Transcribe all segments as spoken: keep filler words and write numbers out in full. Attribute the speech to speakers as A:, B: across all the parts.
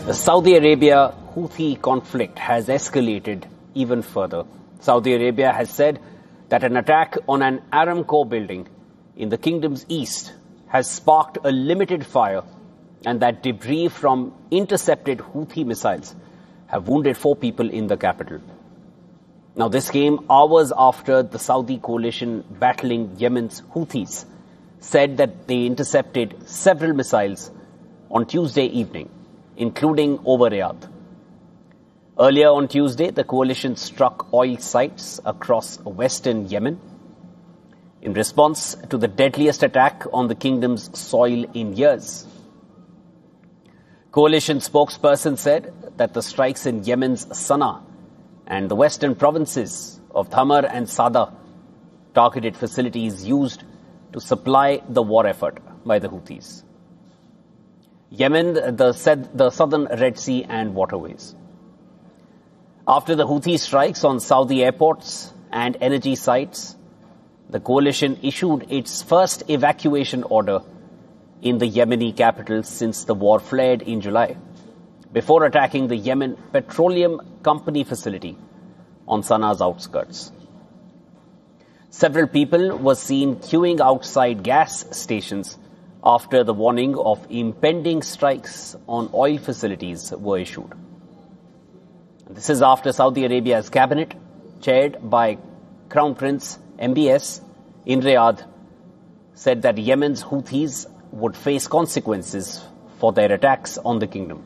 A: The Saudi Arabia-Houthi conflict has escalated even further. Saudi Arabia has said that an attack on an Aramco building in the kingdom's east has sparked a limited fire and that debris from intercepted Houthi missiles have wounded four people in the capital. Now, this came hours after the Saudi coalition battling Yemen's Houthis said that they intercepted several missiles on Tuesday evening, including over Riyadh. Earlier on Tuesday, the coalition struck oil sites across western Yemen in response to the deadliest attack on the kingdom's soil in years. Coalition spokesperson said that the strikes in Yemen's Sana'a and the western provinces of Dhamar and Sada targeted facilities used to supply the war effort by the Houthis. Yemen, the, said, the southern Red Sea and waterways. After the Houthi strikes on Saudi airports and energy sites, the coalition issued its first evacuation order in the Yemeni capital since the war flared in July, before attacking the Yemen Petroleum Company facility on Sanaa's outskirts. Several people were seen queuing outside gas stations after the warning of impending strikes on oil facilities were issued. This is after Saudi Arabia's cabinet, chaired by Crown Prince M B S in Riyadh, said that Yemen's Houthis would face consequences for their attacks on the kingdom.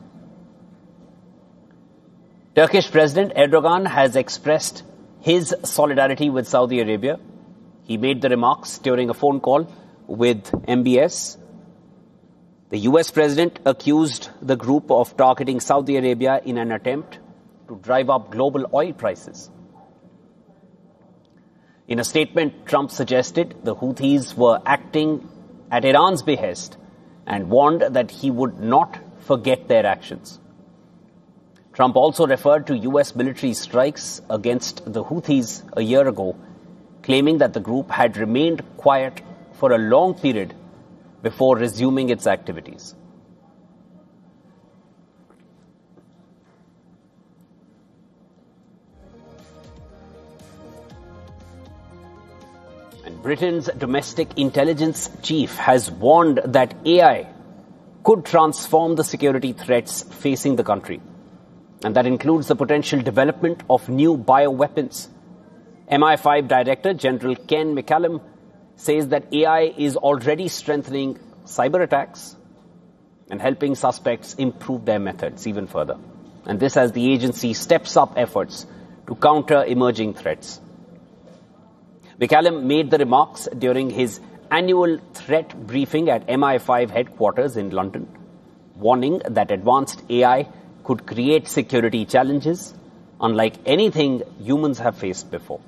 A: Turkish President Erdogan has expressed his solidarity with Saudi Arabia. He made the remarks during a phone call with M B S. The U S president accused the group of targeting Saudi Arabia in an attempt to drive up global oil prices. In a statement, Trump suggested the Houthis were acting at Iran's behest and warned that he would not forget their actions. Trump also referred to U S military strikes against the Houthis a year ago, claiming that the group had remained quiet for a long period before resuming its activities. And Britain's domestic intelligence chief has warned that A I could transform the security threats facing the country. And that includes the potential development of new bioweapons. M I five Director General Ken McCallum says that A I is already strengthening cyber attacks and helping suspects improve their methods even further. And this as the agency steps up efforts to counter emerging threats. McCallum made the remarks during his annual threat briefing at M I five headquarters in London, warning that advanced A I could create security challenges unlike anything humans have faced before.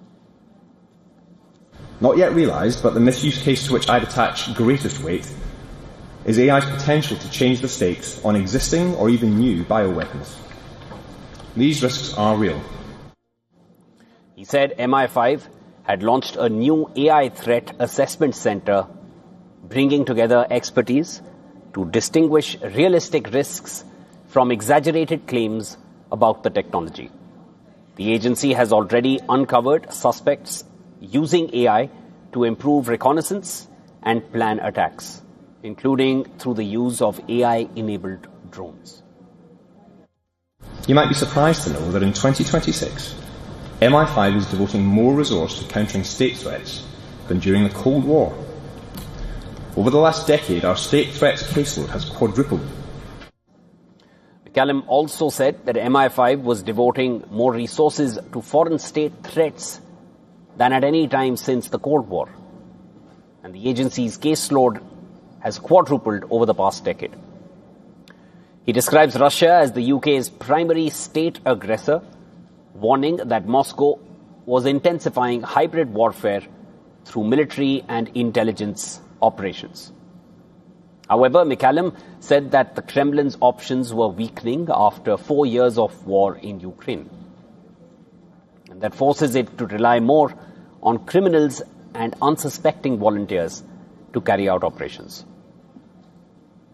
B: Not yet realised, but the misuse case to which I'd attach greatest weight is A I's potential to change the stakes on existing or even new bioweapons. These risks are real.
A: He said M I five had launched a new A I threat assessment centre, bringing together expertise to distinguish realistic risks from exaggerated claims about the technology. The agency has already uncovered suspects using A I to improve reconnaissance and plan attacks, including through the use of A I-enabled drones.
B: You might be surprised to know that in twenty twenty-six, M I five is devoting more resource to countering state threats than during the Cold War. Over the last decade, our state threats caseload has quadrupled.
A: McCallum also said that M I five was devoting more resources to foreign state threats than at any time since the Cold War. And the agency's caseload has quadrupled over the past decade. He describes Russia as the U K's primary state aggressor, warning that Moscow was intensifying hybrid warfare through military and intelligence operations. However, McCallum said that the Kremlin's options were weakening after four years of war in Ukraine, and that forces it to rely more on criminals and unsuspecting volunteers to carry out operations.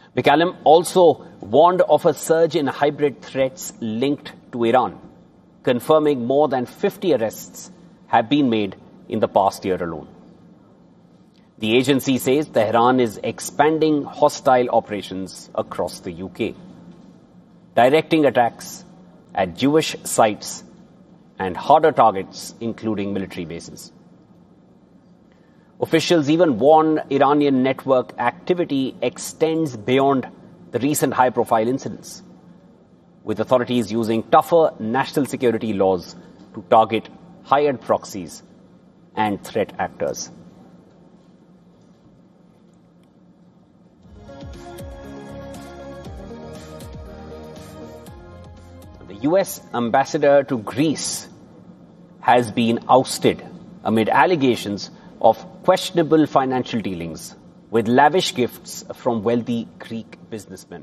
A: McCallum also warned of a surge in hybrid threats linked to Iran, confirming more than fifty arrests have been made in the past year alone. The agency says Tehran is expanding hostile operations across the U K, directing attacks at Jewish sites and harder targets, including military bases. Officials even warn Iranian network activity extends beyond the recent high-profile incidents, with authorities using tougher national security laws to target hired proxies and threat actors. The U S ambassador to Greece has been ousted amid allegations of questionable financial dealings with lavish gifts from wealthy Greek businessmen.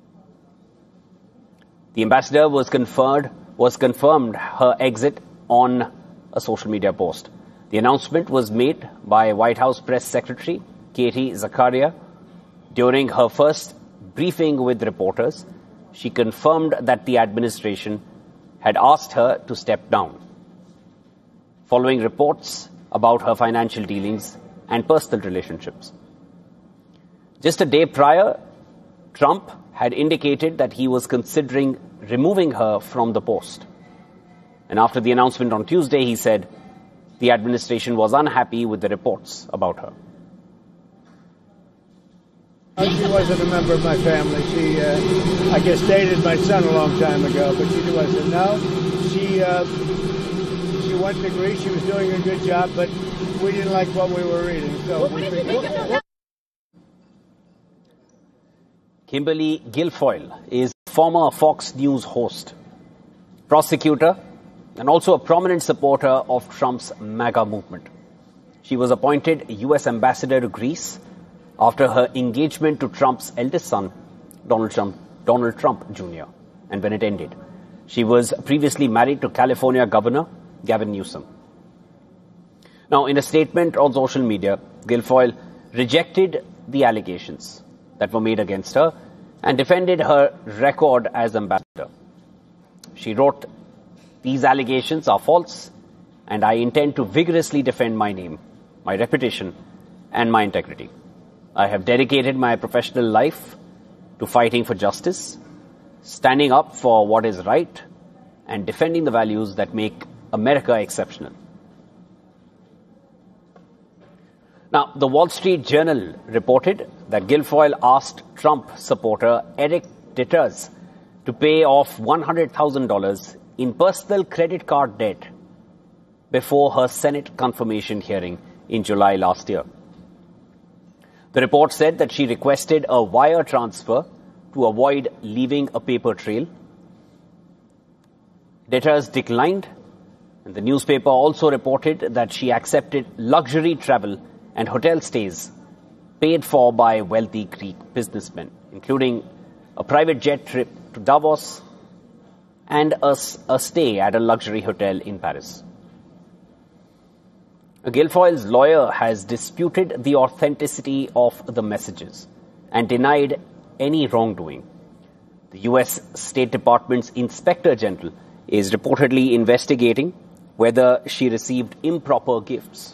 A: The ambassador was conferred, was confirmed her exit on a social media post. The announcement was made by White House Press Secretary Katie Zakaria during her first briefing with reporters. She confirmed that the administration had asked her to step down, following reports about her financial dealings and personal relationships. Just a day prior, Trump had indicated that he was considering removing her from the post. And after the announcement on Tuesday, he said the administration was unhappy with the reports about her.
C: She wasn't a member of my family. She, uh, I guess, dated my son a long time ago, but she wasn't. No, she, uh, she went to Greece. She was doing a good job, but we didn't like what we were reading. So we figured.
A: Kimberly Guilfoyle is a former Fox News host, prosecutor, and also a prominent supporter of Trump's MAGA movement. She was appointed U S ambassador to Greece after her engagement to Trump's eldest son, Donald Trump, Donald Trump Junior, and when it ended. She was previously married to California Governor Gavin Newsom. Now, in a statement on social media, Guilfoyle rejected the allegations that were made against her and defended her record as ambassador. She wrote, "These allegations are false, and I intend to vigorously defend my name, my reputation, and my integrity. I have dedicated my professional life to fighting for justice, standing up for what is right, and defending the values that make America exceptional." Now, the Wall Street Journal reported that Guilfoyle asked Trump supporter Eric Ditters to pay off one hundred thousand dollars in personal credit card debt before her Senate confirmation hearing in July last year. The report said that she requested a wire transfer to avoid leaving a paper trail. Ditters declined, and the newspaper also reported that she accepted luxury travel and hotel stays paid for by wealthy Greek businessmen, including a private jet trip to Davos and a, a stay at a luxury hotel in Paris. Guilfoyle's lawyer has disputed the authenticity of the messages and denied any wrongdoing. The U S State Department's Inspector General is reportedly investigating whether she received improper gifts.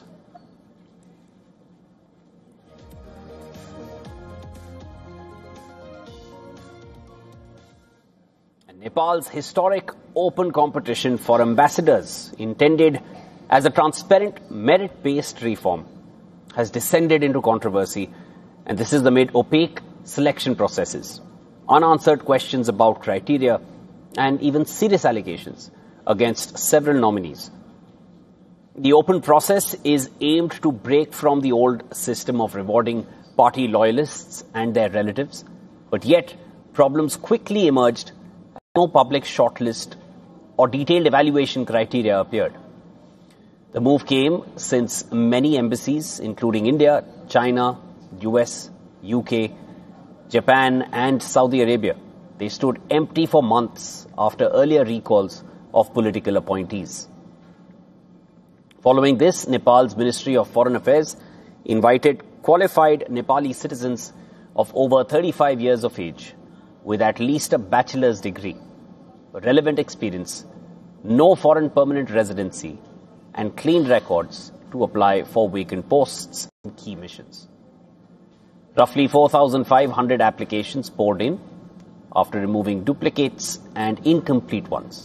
A: Nepal's historic open competition for ambassadors, intended as a transparent, merit-based reform, has descended into controversy, and this is amid opaque selection processes, unanswered questions about criteria, and even serious allegations against several nominees. The open process is aimed to break from the old system of rewarding party loyalists and their relatives, but yet problems quickly emerged. No public shortlist or detailed evaluation criteria appeared. The move came since many embassies, including India, China, U S, U K, Japan, and Saudi Arabia, they stood empty for months after earlier recalls of political appointees. Following this, Nepal's Ministry of Foreign Affairs invited qualified Nepali citizens of over thirty-five years of age with at least a bachelor's degree, relevant experience, no foreign permanent residency, and clean records to apply for vacant posts in key missions. Roughly four thousand five hundred applications poured in after removing duplicates and incomplete ones.